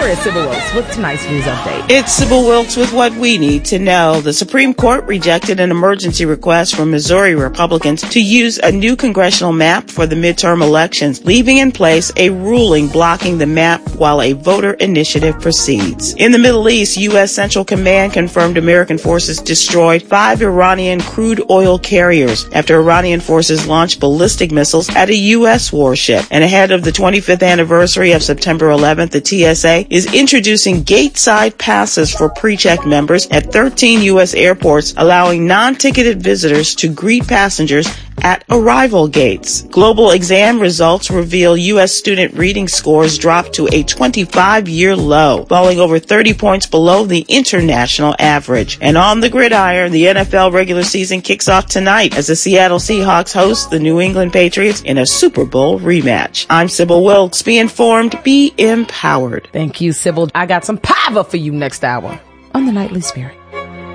Here is Sybil Wilkes with tonight's news update. It's Sybil Wilkes with what we need to know. The Supreme Court rejected an emergency request from Missouri Republicans to use a new congressional map for the midterm elections, leaving in place a ruling blocking the map while a voter initiative proceeds. In the Middle East, U.S. Central Command confirmed American forces destroyed 5 Iranian crude oil carriers after Iranian forces launched ballistic missiles at a U.S. warship. And ahead of the 25th anniversary of September 11th, the TSA is introducing gate-side passes for pre-check members at 13 U.S. airports, allowing non-ticketed visitors to greet passengers at arrival gates. Global exam results reveal U.S. student reading scores dropped to a 25-year low, falling over 30 points below the international average. And on the gridiron, the NFL regular season kicks off tonight as the Seattle Seahawks host the New England Patriots in a Super Bowl rematch. I'm Sybil Wilkes. Be informed, be empowered. Thank you, Sybil. I got some power for you next hour on the Nightly Spirit.